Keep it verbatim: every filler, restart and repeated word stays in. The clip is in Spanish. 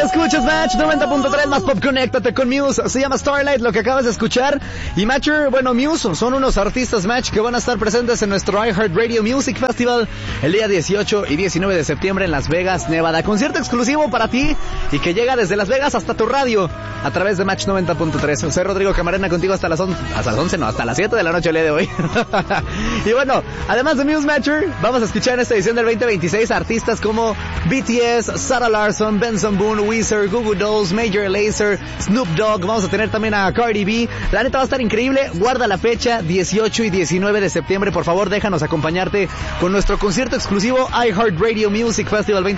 escuchas Match noventa punto tres más Pop, conéctate con Muse. Se llama Starlight lo que acabas de escuchar. Y Matcher, bueno, Muse son unos artistas Match que van a estar presentes en nuestro iHeartRadio Music Festival el día dieciocho y diecinueve de septiembre en Las Vegas, Nevada. Concierto exclusivo para ti y que llega desde Las Vegas hasta tu radio a través de Match noventa punto tres. Soy Rodrigo Camarena contigo hasta las once, hasta las once no, hasta las siete de la noche el día de hoy. Y bueno, además de Muse Matcher, vamos a escuchar en esta edición del veinte veintiséis artistas como B T S, Sarah Larson, Benson Boone, Weezer, Goo Goo Dolls, Major Lazer, Snoop Dogg. Vamos a tener también a Cardi B. La neta va a estar increíble. Guarda la fecha, dieciocho y diecinueve de septiembre. Por favor, déjanos acompañarte con nuestro concierto exclusivo iHeartRadio Music Festival veinte